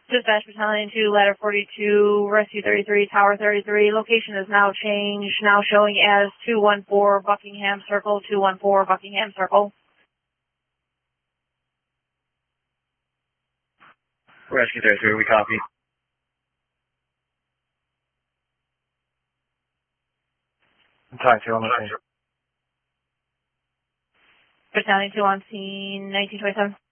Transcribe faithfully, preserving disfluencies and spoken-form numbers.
Dispatch Battalion two, ladder forty-two, rescue thirty-three, tower thirty-three. Location is now changed, now showing as two one four Buckingham Circle, two one four Buckingham Circle. Rescue thirty-three, we copy. Time two on the scene. Battalion two on scene, nineteen twenty-seven.